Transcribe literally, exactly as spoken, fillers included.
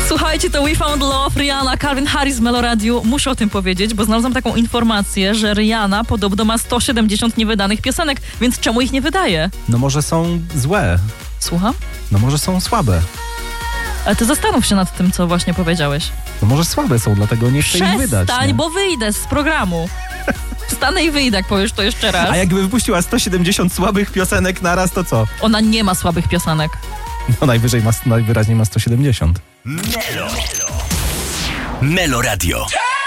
Słuchajcie, to We Found Love, Rihanna, Calvin Harris w Meloradiu. Muszę o tym powiedzieć, bo znalazłam taką informację, że Rihanna podobno ma sto siedemdziesiąt niewydanych piosenek, więc czemu ich nie wydaje? No może są złe. Słucham? No może są słabe. Ale ty zastanów się nad tym, co właśnie powiedziałeś. No może słabe są, dlatego nie chcę ich wydać. Przestań, Nie? bo wyjdę z programu. Wstanę i wyjdę, jak powiesz to jeszcze raz. A jakby wypuściła sto siedemdziesiąt słabych piosenek naraz, to co? Ona nie ma słabych piosenek. No najwyżej ma, najwyraźniej ma sto siedemdziesiąt. Melo. Melo Radio.